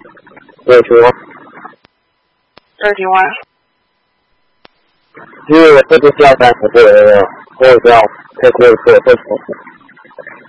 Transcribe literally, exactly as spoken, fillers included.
thirty-one. thirty-one. 因为我这就下单不对了，我也要太贵，我不懂。